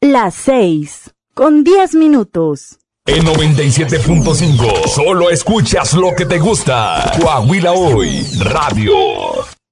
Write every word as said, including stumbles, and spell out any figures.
Las seis, con diez minutos. En noventa y siete punto cinco, solo escuchas lo que te gusta. Coahuila Hoy, Radio.